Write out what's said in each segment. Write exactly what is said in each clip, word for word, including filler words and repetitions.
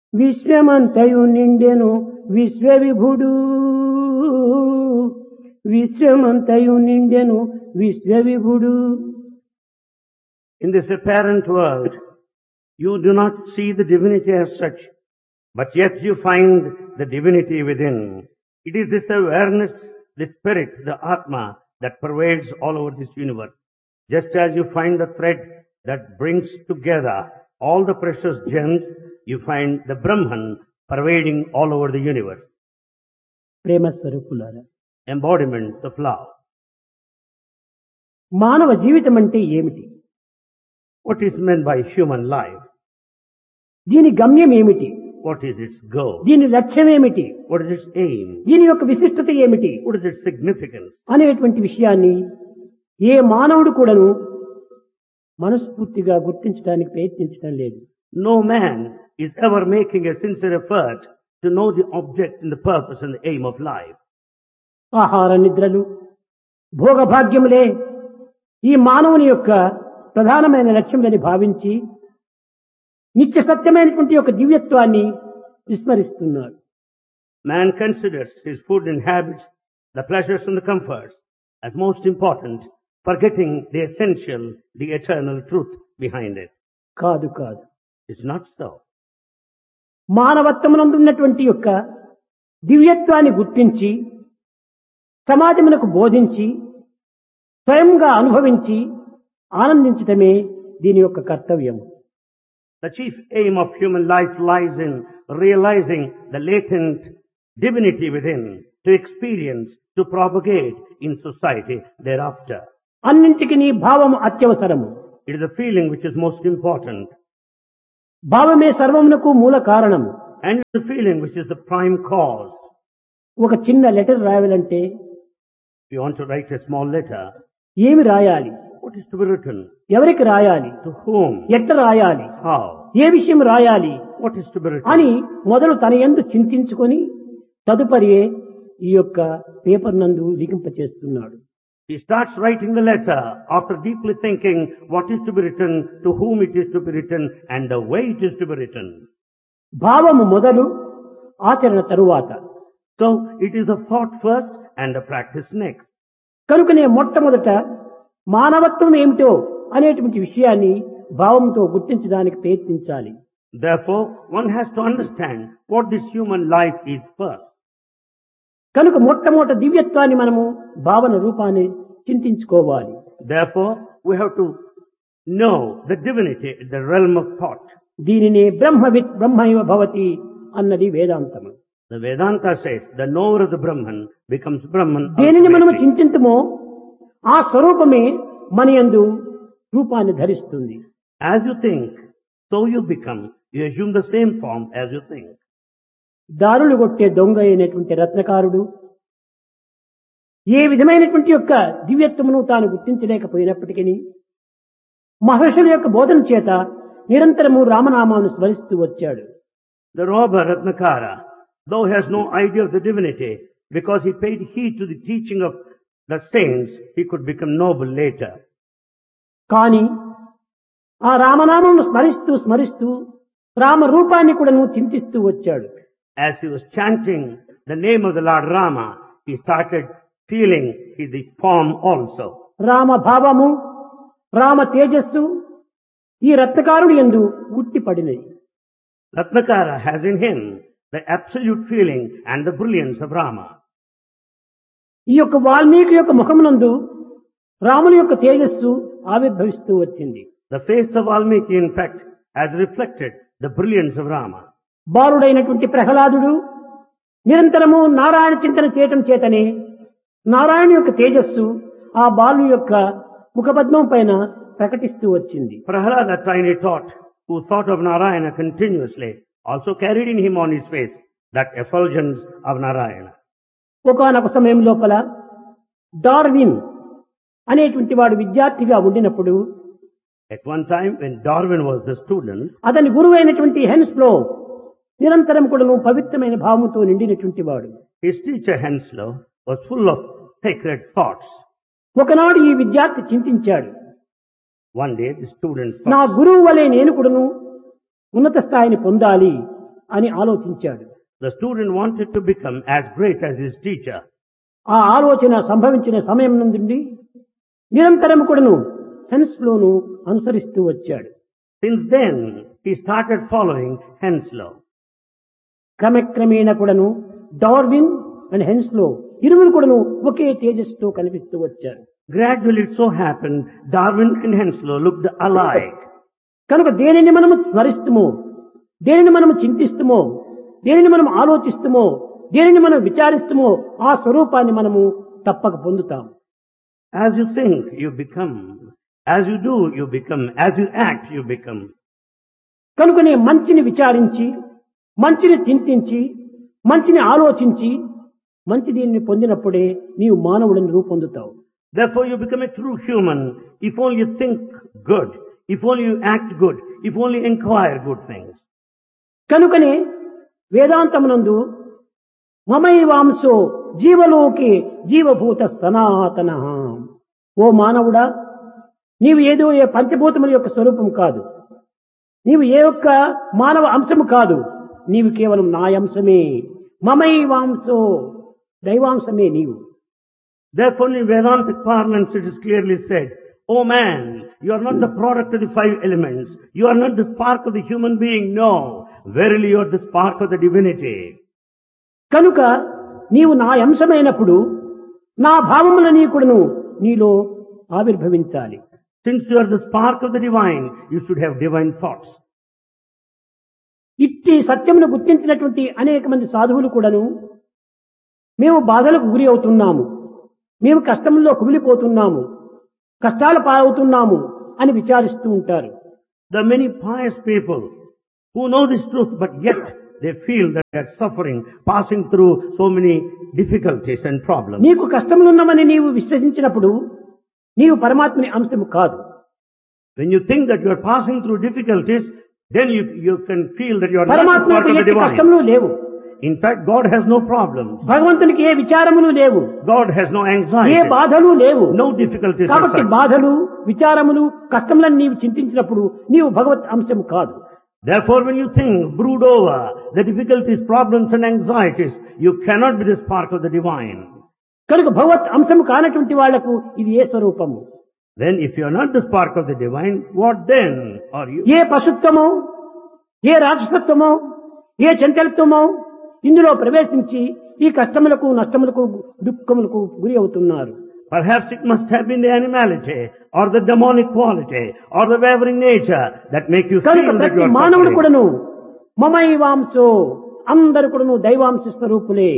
విశ్వమంతయు నిండెను విశ్వవిభుడు విశ్వమంతయు నిండెను విశ్వవిభుడు. In this apparent world, you do not see the divinity as such, but yet you find the divinity within. It is this awareness, the spirit, the Atma, that pervades all over this universe. Just as you find the thread that brings together all the precious gems, you find the Brahman pervading all over the universe. ప్రేమ స్వరూపులారా, Embodiments of love. మానవ జీవితం అంటే ఏమిటి? What is meant by human life? దీని గమ్యం ఏమిటి? What is its goal? దీని లక్ష్యం ఏమిటి? What is its aim? దీని యొక్క విశిష్టత ఏమిటి What is its significance? అనేటువంటి విషయాన్ని ఏ మానవుడు కూడాను మనస్ఫూర్తిగా గుర్తించడానికి ప్రయత్నించడం లేదు. No man is ever making a sincere effort to know the object and the purpose and the aim of life. ఆహార నిద్రలు భోగభాగ్యములే ఈ మానవుని యొక్క ప్రధానమైన లక్ష్యములని భావించి నిత్య సత్యమైనటువంటి యొక్క దివ్యత్వాన్ని విస్మరిస్తున్నాడు. Man considers his food and habits, the pleasures and the comforts as most important, forgetting the essential, the eternal truth behind it. కాదు కాదు It's not so. మానవత్వమునందు ఉన్నటువంటి యొక్క దివ్యత్వాన్ని గుర్తించి సమాజమునకు బోధించి స్వయంగా అనుభవించి ఆనందించటమే దీని యొక్క కర్తవ్యం. The chief aim of human life lies in realizing the latent divinity within, to experience, to propagate in society thereafter. అన్నింటికి నీ భావము అత్యవసరము. It is the feeling which is most important, భావమే సర్వమునకు మూల కారణము. and it's the feeling which is the prime cause. ఒక చిన్న letter రాయాలంటే If you want to write a small letter, ఏమి రాయాలి, what is to be written? ఎవరికి రాయాలి, To whom? ఎట్ట రాయాలి, How? ఏ విషయం రాయాలి What is to be written? అని మొదలు తన యందు చింతించుకొని తదుపరి ఈ యొక్క పేపర్ నందు లిఖింపచేస్తున్నాడు. He starts writing the letter after deeply thinking what is to be written, to whom it is to be written, and the way it is to be written. భావము మొదలు ఆచరణ తరువాత. So it is a thought first and a practice next. కనుకనే మొట్టమొదట మానవత్వం ఏమిటో అనేటువంటి విషయాన్ని భావంతో గుర్తించడానికి ప్రయత్నించాలి. Therefore, one has to understand what this human life is first. కనుక మొట్టమొదట దివ్యత్వాన్ని మనము భావన రూపాన్ని చింతించుకోవాలి. Therefore, we have to know the divinity in the realm of thought. దీనినే బ్రహ్మవిత్ బ్రహ్మైవ భవతి అన్నది వేదాంతము. The Vedanta says the knower of the Brahman becomes Brahman. దేనిని మనము ultimately. చింతింతుమో ఆ స్వరూపమే మన యందు రూపాన్ని ధరిస్తుంది. As you think, so you become. You assume the same form as you think. దారులు కొట్టే దొంగ అయినటువంటి రత్నకారుడు ఏ విధమైనటువంటి యొక్క దివ్యత్వమును తాను గుర్తించలేకపోయినప్పటికీ మహర్షుల యొక్క బోధన చేత నిరంతరము రామనామాన్ని స్మరిస్తూ వచ్చాడు. The robber Ratnakara, though he has no idea of the divinity, because he paid heed to the teaching of the saints, he could become noble later. కానీ ఆ రామనామమును స్మరిస్తూ స్మరిస్తూ రామ రూపాన్ని కూడా నువ్వు చింతిస్తూ వచ్చాడు. As he was chanting the name of the Lord Rama, he started feeling the form also. Rama భావము రామ తేజస్సు ఈ రత్నకారుడు యందు ఉట్టి పడినది. Ratnakara has in him the absolute feeling and the brilliance of Rama. ఈ యొక్క వాల్మీకి యొక్క ముఖమునందు రాముని యొక్క తేజస్సు ఆవిర్భవిస్తూ వచ్చింది. The face of Valmiki, in fact, has reflected the brilliance of Rama. బాలుడైనటువంటి ప్రహ్లాదుడు నిరంతరము నారాయణ చింతన చేయటం చేతనే నారాయణ యొక్క తేజస్సు ఆ బాలు యొక్క ముఖపద్మం పైన ప్రకటిస్తూ వచ్చింది. Prahlada, tiny tot, who thought of Narayana continuously, also carried in him on his face that effulgence of Narayana. ఒకానొక సమయం లోపల డార్విన్ అనేటువంటి వాడు విద్యార్థిగా ఉండినప్పుడు At one time, when Darwin was the student, అతని గురువు అయినటువంటి హెన్స్లో నిరంతరం కూడా పవిత్రమైన భావముతో నిండినటువంటి వాడు. his teacher Henslow was full of sacred thoughts. ఒకనాడు ఈ విద్యార్థి చింతించాడు, One day, the student నా thought, గురువు వలె నేను కూడాను ఉన్నత స్థాయిని పొందాలి అని ఆలోచించాడు. The student wanted to become as great as his teacher. ఆ ఆలోచన సంభవించిన సమయం నుండి నిరంతరం కూడాను హెన్స్లోను అనుసరిస్తూ వచ్చాడు. Since then, he started following Henslow. క్రమక్రమేణ కూడాను డార్విన్ అండ్ హెన్స్లో ఇరువురు కూడాను ఒకే తేజస్సుతో కనిపిస్తూ వచ్చారు. Gradually it so happened, Darwin and Henslow looked alike. కనుక దేనిని మనము స్మరిస్తుమో, దేనిని మనము చింతిస్తుమో, దేనిని మనం ఆలోచిస్తుమో, దేనిని మనం విచారిస్తుమో ఆ స్వరూపాన్ని మనము తప్పక పొందుతాం. As you think, you become. As you do, you become. As you act, you become. కనుకనే మంచిని విచారించి, మంచిని చింతించి, మంచిని ఆలోచించి, మంచి దీనిని పొందినప్పుడే నీవు మానవుడిని రూపొందుతావు. Therefore you become a true human if only you think good, if only you act good, if only inquire good things. కనుకనే వేదాంతమునందు మమైవాంశో జీవలోకే జీవభూత సనాతన. ఓ మానవుడా, నీవు ఏదో ఏ పంచభూతముల యొక్క స్వరూపం కాదు, నీవు ఏ ఒక్క మానవ అంశము కాదు, నీవు కేవలం నా అంశమే. మమైవాంశో దైవాంశమే నీవు. Therefore in Vedantic parlance it is clearly said, O man, you are not the product of the five elements. You are not the spark of the human being. No. Verily you are the spark of the divinity. కనుక నీవు నా అంశమైనప్పుడు నా భావములనీ కూడాను నీలో ఆవిర్భవించాలి. Since you are the spark of the divine, you should have divine thoughts. ఇట్టి సత్యమును గుర్తించినటువంటి అనేక మంది సాధువులు కూడాను మేము బాధలకు గురి అవుతున్నాము, మేము కష్టంలో కుమిలిపోతున్నాము, కష్టాల పాలవుతున్నాము అని విచారిస్తూ ఉంటారు. There are many pious people who know this truth, but yet they feel that they are suffering, passing through so many difficulties and problems. నీకు కష్టములున్నామని నీవు విశ్వసించినప్పుడు నీవు పరమాత్మని అంశము కాదు. When you think that you are passing through difficulties, then you, you can feel that you are not the spark పరమాత్మకు of the ఎట్టి divine. కష్టములు లేవు. In fact, God has no problems. భగవంతునికి ఏ విచారములు లేవు, God has no A anxiety, బాధలు లేవు. no difficulties as కాబట్టి such. బాధలు విచారములు కష్టములను నీవు చింతించినప్పుడు నీవు భగవత్ అంశము కాదు. Therefore, when you think, brood over the difficulties, problems and anxieties, you cannot be the spark of the divine. కనుక భగవత్ అంశము కానటువంటి వాళ్లకు ఇది ఏ స్వరూపము? Then if you are not the spark of the divine, what then are you? ఏ పశుత్వమో, ఏ రాక్షసత్వమో, ఏ చంచలత్వమో ఇందులో ప్రవేశించి ఈ కష్టములకు నష్టములకు దుఃఖములకు గురి అవుతున్నారు. Perhaps it must have been the animality or the demonic quality or the wavering nature that make you కనుక feel that ప్రతి you are మానవుడు suffering. కూడాను మమైవాంశో అందరు కూడాను దైవాంశ స్వరూపులే.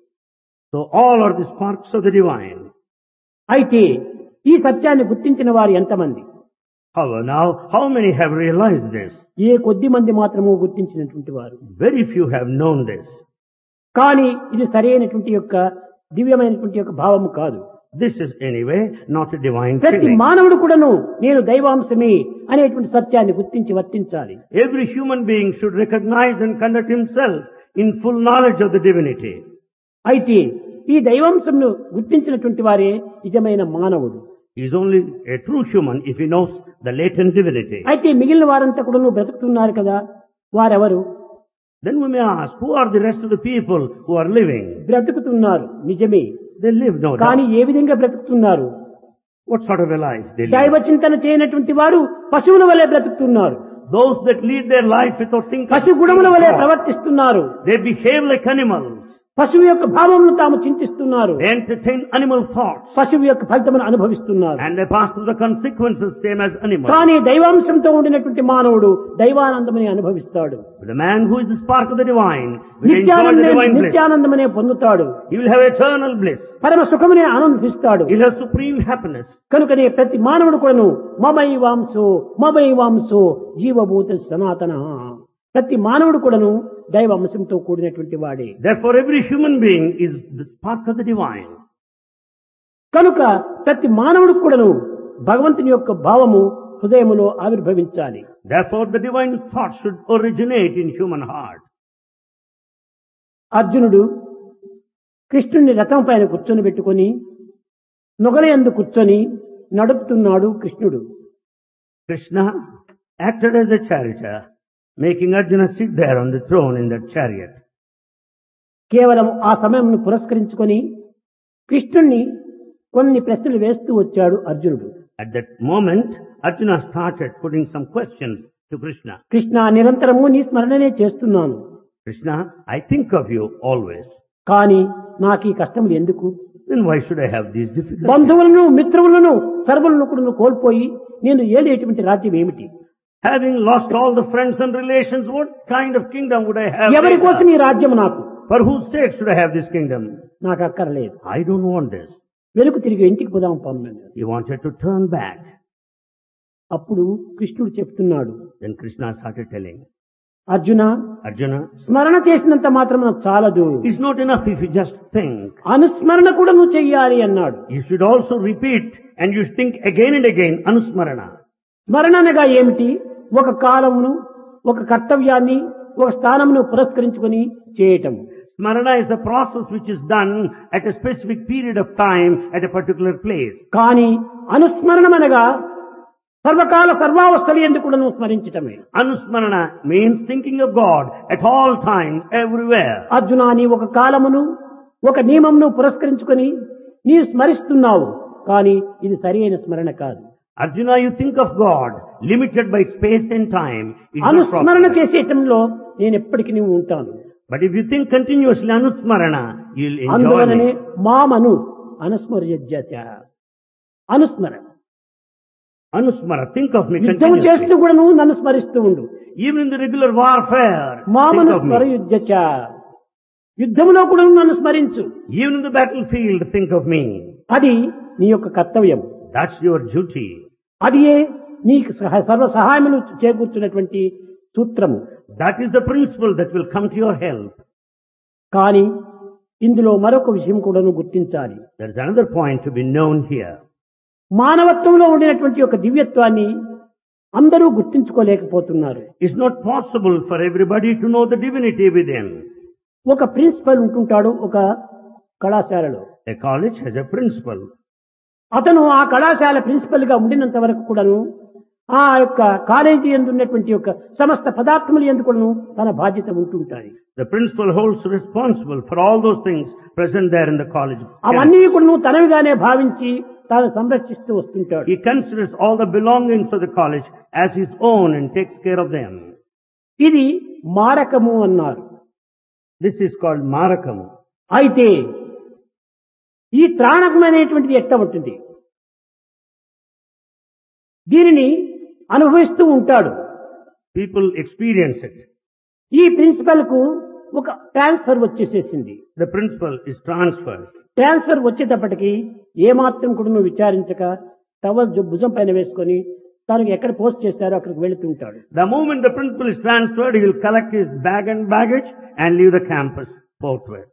So all are the sparks of the divine. అయితే ఈ సత్యాన్ని గుర్తించిన వారు ఎంతమంది? However, now, how many have realized this? ఏ కొద్ది మంది మాత్రము గుర్తించినటువంటి వారు. Very few have known this. కానీ ఇది సరైనటువంటి యొక్క దివ్యమైనటువంటి యొక్క భావము కాదు. This is anyway not a divine ప్రతి feeling. మానవుడు కూడాను నేను దైవాంశమే అనేటువంటి సత్యాన్ని గుర్తించి వర్తించాలి. Every human being should recognize and conduct himself in full knowledge of the divinity. అయితే ఈ దైవాంశంను గుర్తించినటువంటి వారే నిజమైన మానవుడు. He is only a true human if he knows the latent divinity. అయితే మిగిలిన వారంతా కూడాను బ్రతుకుతున్నారు కదా, వారెవరు? Then we may ask, who are the rest of the people who are living? బ్రతుకుతున్నారు నిజమే, They live, no కానీ doubt. ఏ విధంగా బ్రతుకుతున్నారు? What sort of a life they live? దైవ చింతన చేయనటువంటి వారు పశువుల వలె బ్రతుకుతున్నారు. Those that lead their life without thinking, పశు గుణముల వలె ప్రవర్తిస్తున్నారు. they behave like animals. పశువు యొక్క భావమును తాము చింతిస్తున్నారు. They entertain animal thoughts. పశువు యొక్క ఫలితమును అనుభవిస్తున్నారు. And they pass through the consequences same as animals. కానీ దైవాంశంతో ఉండినటువంటి మానవుడు దైవానందమని అనుభవిస్తాడు. But the man who is the spark of the divine will enjoy the నిత్యానందమే divine bliss. నిత్యానందమనే పొందుతాడు. He will have eternal bliss. పరమ సుఖమునే ఆనందిస్తాడు. He will have supreme happiness. కనుకనే ప్రతి మానవుడు కూడాను మమైవాంశో మమైవాంశో జీవభూత సనాతన. ప్రతి మానవుడు కూడాను దైవ అంశంతో కూడినటువంటి వాడే. Therefore every human being is the spark of the divine. కనుక ప్రతి మానవుడు కూడాను భగవంతుని యొక్క భావము హృదయములో ఆవిర్భవించాలి. Therefore the divine thought should originate in human heart. అర్జునుడు కృష్ణుని రథం పైన కూర్చొని పెట్టుకొని నొగలయందు కూర్చొని నడుపుతున్నాడు కృష్ణుడు. Krishna acted as a charioteer making Arjuna sit there on the throne in that chariot. కేవలం ఆ సమయంను పురస్కరించుకొని కృష్ణుణ్ణి కొన్ని ప్రశ్నలు వేస్తూ వచ్చాడు అర్జునుడు. At that moment, Arjuna started putting some questions to Krishna. Krishna, నిరంతరము నీ స్మరణనే చేస్తున్నాను, Krishna, I think of you always. కానీ నాకు ఈ కష్టములు ఎందుకు? Then why should I have these difficulties? బంధువులను మిత్రులను సర్వులను కూడా కోల్పోయి నేను ఏలేటువంటి రాజ్యం ఏమిటి? Having lost all the friends and relations, what kind of kingdom would I have? ఎవరి later? కోసం ఈ రాజ్యం నాకు? For whose sake should I have this kingdom? నాకు అక్కర్లేదు. I don't want this. వెలుగు తిరిగి ఇంటికి పోదాం పమ్మని. He wanted to turn back. అప్పుడు కృష్ణుడు చెప్తున్నాడు, Then Krishna started telling, Arjuna, Arjuna, స్మరణ చేసినంత మాత్రం నాకు చాలదు, it's not enough if you just think. అనుస్మరణ కూడా నువ్వు చెయ్యాలి అన్నాడు. You should also repeat and you think again and again, Anusmarana. స్మరణ అనగా ఏమిటి? ఒక కాలమును, ఒక కర్తవ్యాన్ని, ఒక స్థానమును పురస్కరించుకొని చేయటం. Smarana is the process which is done at a specific period of time at a particular place. కానీ అనుస్మరణం అనగా సర్వకాల సర్వావస్థలు ఎందుకు కూడా నువ్వు స్మరించటమే. Anusmarana means thinking of God at all times, everywhere. Arjuna, నీ ఒక కాలమును, ఒక నియమమును పురస్కరించుకొని నీవు స్మరిస్తున్నావు, కానీ ఇది సరైన స్మరణ కాదు. Arjuna, you think of God limited by space and time. It's not అనుస్మరణ proper. చేసేటంలో నేను ఎప్పటికీ నువ్వు ఉంటాను. But if you think continuously Anusmarana, you'll enjoy అందువలనే it. మామను అనుస్మర్యజ్యత. అనుస్మరణ Anusmara, think of me యుద్ధం చేస్తూ continuously. కూడా నువ్వు నన్ను స్మరిస్తూ ఉండు. Even in the regular warfare, మామను think of me. స్మరయుజ్యచ. యుద్ధములో కూడా నువ్వు నన్ను స్మరించు. Even in the battlefield, think of me. అది నీ యొక్క కర్తవ్యం. That's your duty. అది నీకు సహ- సర్వ సహాయములు చేకూర్చున్నటువంటి సూత్రము. That is the principle that will come to your help. కానీ ఇందులో మరొక విషయం కూడా నువ్వు గుర్తించాలి. There is another point to be known here. మానవత్వంలో ఉండినటువంటి ఒక దివ్యత్వాన్ని అందరూ గుర్తించుకోలేకపోతున్నారు. It's not possible for everybody to know the divinity within. ఒక ప్రిన్సిపల్ ఉంటుంటాడు ఒక కళాశాలలో. A college has a principal. అతను ఆ కళాశాల ప్రిన్సిపల్ గా ఉండినంత వరకు కూడాను ఆ యొక్క కాలేజీ యందు ఉన్నటువంటి యొక్క సమస్త పదార్థములు యందు కూడాను తన బాధ్యత ఉంటుంటాయి. The principal holds responsible for all those things present there in the college. అవన్నీ కూడాను తనవిగానే భావించి తాను సంరక్షిస్తూ వస్తుంటాడు. He considers all the belongings of the college as his own and takes care of them. ఇది మారకము అన్నారు. This is called Marakamu. అయితే ఈ త్రాణకం అనేటువంటిది ఎట్లా ఉంటుంది? దీనిని అనుభవిస్తూ ఉంటాడు. People experience it. ఈ ప్రిన్సిపల్ కు ఒక transfer వచ్చేసేసింది. The principal is transferred. Transfer వచ్చేటప్పటికి ఏమాత్రం కూడా నువ్వు విచారించక టవల్ జు- భుజం పైన వేసుకొని తనకు ఎక్కడ పోస్ట్ చేశారో అక్కడికి వెళుతుంటాడు. The moment the principal is transferred, he will collect his bag and baggage and leave the campus forthwith.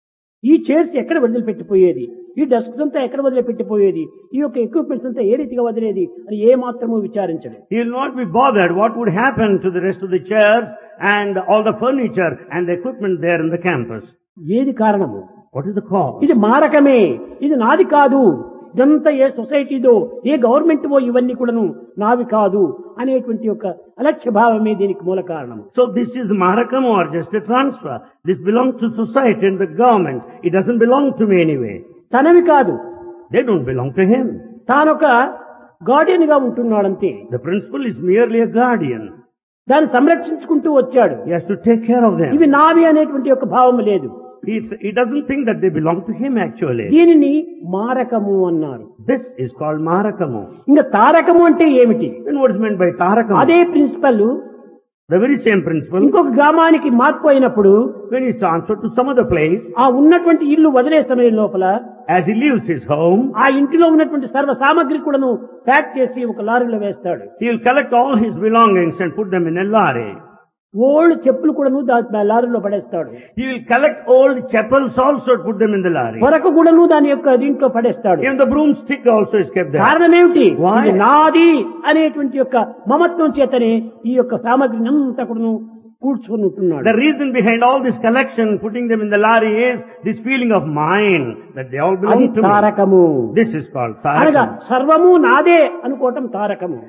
ఈ చైర్స్ ఎక్కడ వదిలిపెట్టిపోయేది, ఈ డెస్క్స్ అంతా ఎక్కడ వదిలిపెట్టిపోయేది, ఈ యొక్క ఎక్విప్మెంట్స్ అంతా ఏ రీతిగా వదిలేది అని ఏ మాత్రము విచారించడు. He will not be bothered what would happen to the rest of the chairs and all the furniture and the equipment there in the campus. ఏది కారణము? What is the cause? ఇది మారకమే, ఇది నాది కాదు, ఇదంతా ఏ సొసైటీదో ఏ గవర్నమెంట్ ఓ ఇవన్నీ కూడాను నావి కాదు అనేటువంటి యొక్క అలక్ష్య భావమే దీనికి మూల కారణం. So this is Marakam or just a transfer. This belongs to society and the government. It doesn't belong to me anyway. తనవి కాదు, They don't belong to him. తానొక Guardian గా ఉంటున్నాడంతే. The principal is merely a guardian. దాన్ని సంరక్షించుకుంటూ వచ్చాడు. He has to take care of them. ఇవి నావి అనేటువంటి యొక్క భావం లేదు. He, he doesn't think that they belong to him actually. దీనిని మారకము అన్నారు. This is called Marakamu. ఇంకా తారకము అంటే ఏమిటి? Then what is meant by Tarakamu? అదే principal The very same principle. ఇంకొక గ్రామానికి మార్చిపోయినప్పుడు When he is transferred to some other place, ఆ ఉన్నటువంటి ఇల్లు వదిలే సమయం లోపల as he leaves his home, ఆ ఇంటిలో ఉన్నటువంటి సర్వ సామగ్రి కూడాను ప్యాక్ చేసి ఒక లారీలో వేస్తాడు. he will collect all his belongings and put them in a lorry. Old చెప్పులు కూడాను దా- లారీలో పడేస్తాడు. He will collect old chapels also and put them in the lorry. పొరకు కూడాను దాని యొక్క దీంట్లో పడేస్తాడు. Even the broomstick also is kept there. కారణం ఏమిటి? Why? ఇది నాది అనేటువంటి యొక్క మమత్వం చేతనే ఈ యొక్క సామగ్రిని అంతా కూడాను కూర్చుని ఉంటున్నాడు. The reason behind all this collection, putting them in the lorry, is this feeling of mine, that they all అది belong to me. తారకము. This is called అనగా Tarakamu. సర్వము నాదే అనుకోవటం తారకము.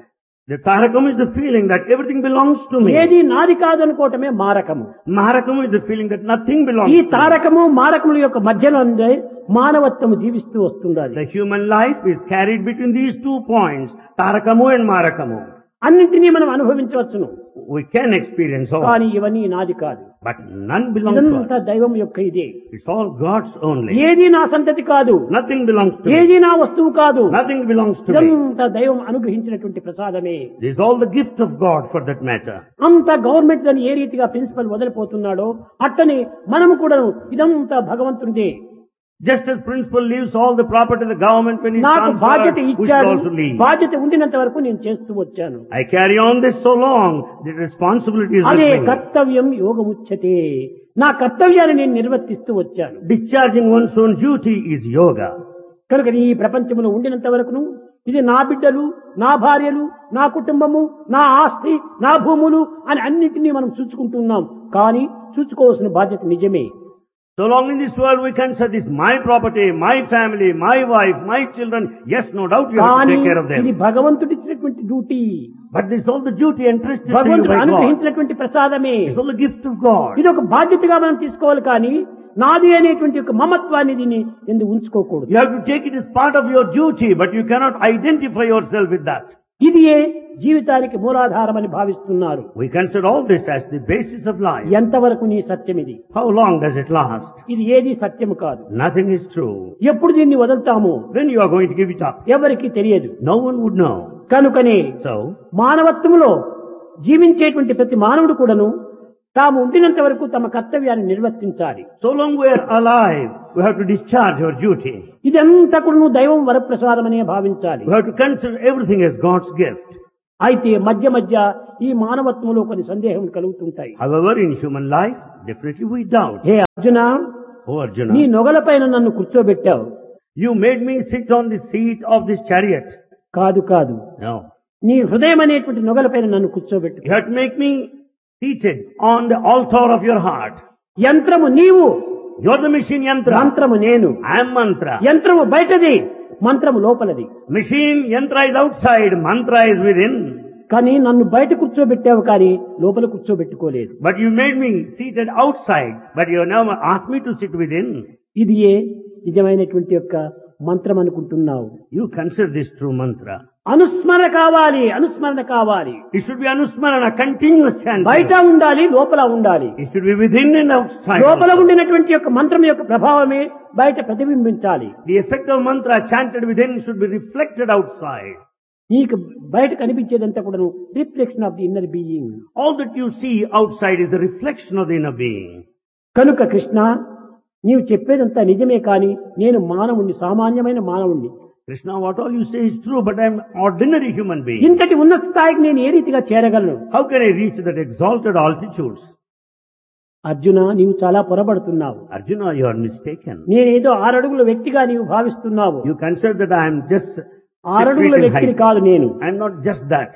The tarakam is the feeling that everything belongs to me. ఏది నాది కాదు అనుకోవటమే మారకము. Maharakam is the feeling that nothing belongs ఈ to me. తారకము మారకముల యొక్క మధ్యలో ఉండే మానవత్వము జీవిస్తూ వస్తుంది. The human life is carried between these two points, tarakamu and marakamu. అన్నింటినీ మనం అనుభవించవచ్చును. We can experience all, కానీ ఇవన్నీ నాది కాదు. but none belongs to ఇదంతా us. దైవం యొక్క ఇదే. It's all God's only. ఏది నా సంతతి కాదు, Nothing belongs to me. ఏది నా వస్తువు కాదు. Nothing belongs to me. ఇదంతా దైవం అనుగ్రహించినటువంటి ప్రసాదమే. This is all the gift of God for that matter. అంత గవర్నమెంట్ అని ఏ రీతిగా ప్రిన్సిపల్ వదిలిపోతున్నాడో అట్టనే మనము కూడా ఇదంతా భగవంతునిదే. Just as principal leaves all the property of the government when he's నాకు బాధ్యత transferred, we should ఇచ్చాడు, also leave. బాధ్యత ఉండినంత వరకు నేను చేస్తూ వచ్చాను. I carry on this so long, the responsibility is అదే with me. కర్తవ్యం యోగముచ్యతే. నా కర్తవ్యాన్ని నేను నిర్వర్తిస్తూ వచ్చాను. Discharging one's own duty is yoga. కనుక ఈ ప్రపంచంలో ఉండినంత వరకును ఇది నా బిడ్డలు, నా భార్యలు, నా కుటుంబము, నా ఆస్తి, నా భూములు అని అన్నింటినీ మనం చూసుకుంటున్నాం. కానీ చూసుకోవాల్సిన బాధ్యత నిజమే. So long in this world we consider this my property, my family, my wife, my children. Yes, no doubt you have to కానీ take care of them. ఇది భగవంతుడి ఇచ్చినటువంటి duty. But this is all the duty entrusted to you భగవంతుడు by God. అనుగ్రహించినటువంటి ప్రసాదమే. It's all the gift of God. ఇది ఒక బాధ్యతగా మనం తీసుకోవాలి. కానీ నాది అనేటువంటి ఒక మమత్వాన్ని దీన్ని ఎందుకు ఉంచుకోకూడదు. You have to take it as part of your duty, but you cannot identify yourself with that. ఇది ఏ జీవితానికి మూలాధారం అని భావిస్తున్నారు. We consider all this as the basis of life. ఎంతవరకు నీ సత్యం ఇది? How long does it last? ఇది ఏది సత్యము కాదు. Nothing is true. ఎప్పుడు దీన్ని వదులుతాము When you are going to give it up? ఎవరికి తెలియదు. No one would know. కనుకనే So, మానవత్వములో జీవించేటువంటి ప్రతి మానవుడు కూడాను తాము ఉండినంత వరకు తమ కర్తవ్యాన్ని నిర్వర్తించాలి. so long we are alive, we have to discharge our duty. ఇదంతా కూడా దైవం వరప్రసాదమనే భావించాలి. We have to consider everything as God's gift. అయితే మధ్య మధ్య ఈ మానవత్వంలో కొన్ని సందేహం కలుగుతుంటాయి. However, in human life, definitely we doubt. Hey Arjuna, Oh నీ Arjuna, నొగలపైన నన్ను కూర్చోబెట్టావు. you made me sit on the seat of this chariot. కాదు కాదు, No. నీ హృదయం అనేటువంటి నొగలపైన నన్ను కూర్చోబెట్టు. You have to make me seated on the altar of your heart. యంత్రము నీవు, You're the machine yantra. మంత్రము నేను. I am mantra. యంత్రము బయటది, మంత్రము లోపలది. Machine yantra is outside, mantra is within. కానీ నన్ను బయట కూర్చోబెట్టావు, కానీ లోపల కూర్చోబెట్టుకోలేదు. But you made me seated outside, but you never asked me to sit within. ఇది ఏ నిజమైనటువంటి యొక్క మంత్రం అనుకుంటున్నావు. You consider this true mantra. అనుస్మరణ కావాలి, అనుస్మరణ కావాలి. It should be anusmarana, continuous chanting. బయట ఉండాలి, లోపల ఉండాలి. It should be within and outside. లోపల also. ఉండినటువంటి యొక్క మంత్రం యొక్క ప్రభావమే బయట ప్రతిబింబించాలి. The effect of mantra chanted within should be reflected outside. నీకు బయట కనిపించేదంతా కూడా reflection of the inner being. All that you see outside is the reflection of the inner being. కనుక కృష్ణ, నీవు చెప్పేదంతా నిజమే, కానీ నేను మానవుణ్ణి, సామాన్యమైన మానవుణ్ణి. Krishna, what all you say is true, but I am ordinary human being. ఇంతటి ఉన్నత స్థాయికి నేను ఏ రీతిగా చేరగలను? How can I reach that exalted altitudes? Arjuna, నీవు చాలా పొరపడుతున్నావు. Arjuna, you are mistaken. నేనేదో ఆరడుగుల వ్యక్తిగా నీవు భావిస్తున్నావు. You consider that I am just six ఆరడుగుల feet in వ్యక్తిని height. కాదు నేను. I am not just that.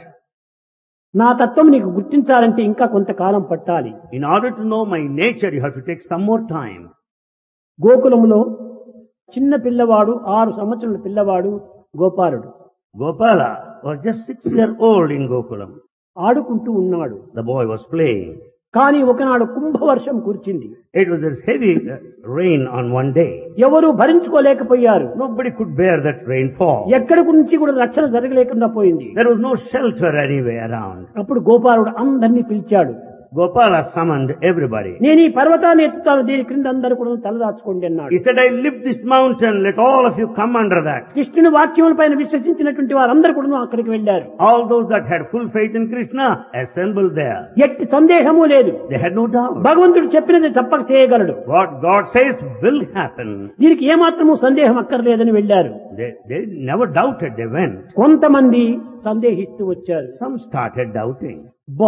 నా తత్వం నీకు గుర్తించాలంటే ఇంకా కొంతకాలం పట్టాలి. In order to know my nature, you have to take some more time. గోకులములో చిన్న పిల్లవాడు, ఆరు సంవత్సరాల పిల్లవాడు గోపాలుడు Gopala was just six years old in Gokulam. ఆడుకుంటూ ఉన్నాడు. The boy was playing. కానీ ఒకనాడు కుంభవర్షం కురిచింది. It was a heavy uh, rain on one day. ఎవరు భరించుకోలేకపోయారు. Nobody could bear that rainfall. ఎక్కడి నుంచి కూడా రక్షణ జరగలేకుండా పోయింది. There was no shelter anywhere around. అప్పుడు గోపాలుడు అందరినీ పిలిచాడు. Gopala summoned everybody. నేను ఈ పర్వతాన్ని ఎత్తుతాను, దీని క్రింద అందరూ కూడా తలదాచుకోండి అన్నాడు. He said, I lift this mountain, let all of you come under that. కృష్ణుని వాక్యములపైన విశ్వసించినటువంటి వారందరూ కూడా అక్కడికి వెళ్లారు. All those that had full faith in Krishna assembled there. ఎట్టి సందేహము లేదు. They had no doubt. భగవంతుడు చెప్పినది తప్పక చేయగలడు. What God says will happen. దీనికి ఏమాత్రము సందేహం అక్కర్లేదని వెళ్లారు. They, they never doubted, they went. కొంతమంది సందేహిస్తూ వచ్చారు. Some started doubting.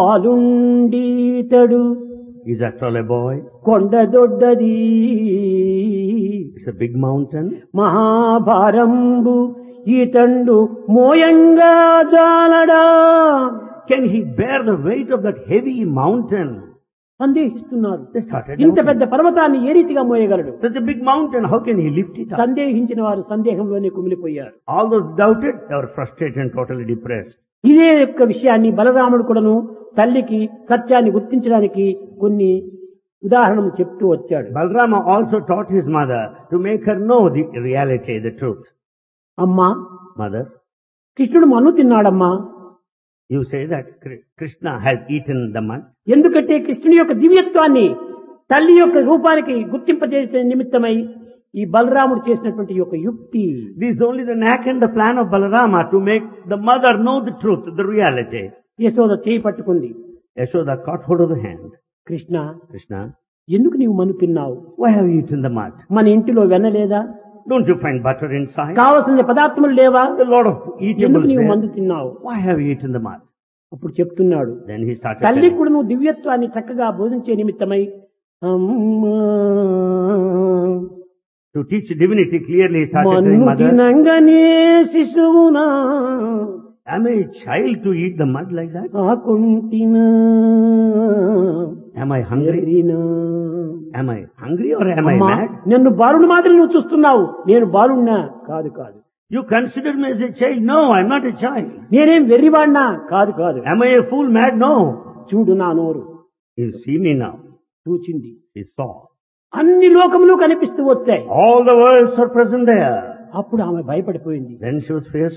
బాలుండీతడు Is after all a boy? కొండ దొడ్డది, It's a big mountain. మహాభారంబు ఈతండు మోయంగా జాలడా. Can he bear the weight of that heavy mountain? సందేహిస్తున్నారు. They started ఇంత doubting. పెద్ద పర్వతాన్ని ఏ రీతిగా మోయగలడు? Such a big mountain, how can he lift it up? సందేహించిన వారు సందేహంలోనే కుమిలిపోయారు. All those doubted, they were frustrated and totally depressed. ఇదే యొక్క విషయాన్ని బలరాముడు కూడాను తల్లికి సత్యాన్ని గుర్తించడానికి కొన్ని ఉదాహరణలు చెప్తూ వచ్చాడు. Balarama also taught his mother to make her know the reality, the truth. అమ్మా, Mother, కృష్ణుడు మన్ను తిన్నాడమ్మా. you say that Kri- Krishna has eaten the mud. ఎందుకంటే కృష్ణుని యొక్క దివ్యత్వాన్ని తల్లి యొక్క రూపానికి గుర్తింపజేసే నిమిత్తమై ఈ బలరాముడు చేసినటువంటి యొక్క యుక్తి. This is only the knack and the plan of Balarama to make the mother know the truth, the reality. Yashoda చేయి పట్టుకుంది. Yashoda caught hold of the hand. Krishna, Krishna, ఎందుకు నీవు మన్ను తిన్నావు? why have you eaten the mud? మన ఇంటిలో వెన్న లేదా? Don't you find butter inside? కావలసిన పదార్థములు లేవా? A lot of eatables ఎందుకు నీవు there. మందు తిన్నావు? Why have you eaten the mud? అప్పుడు చెప్తున్నాడు, Then he started తల్లి telling. కూడా నువ్వు దివ్యత్వాన్ని చక్కగా బోధించే నిమిత్తమై అమ్మా, To teach divinity clearly, he started telling మన్ను mother, తినంగనే శిశువునా am I a child to eat the mud like that? ఆకుంటినా Am I hungry? Arena. Am I hungry or am I అమ్మా, mad? నన్ను బాలుడి మాదిరి నువ్వు చూస్తున్నావు. నేను బాలుడినా? కాదు కాదు. You consider me as a child? No, I'm not a child. నేనేం వెర్రివాడినా? కాదు కాదు. Am I a fool, mad? No. చూడు నా నోరు. You see me now. చూచింది. He saw. అన్ని లోకములు కనిపిస్తూ వచ్చాయి. All the worlds are present there. అప్పుడు ఆమె భయపడిపోయింది. Then she was fierce.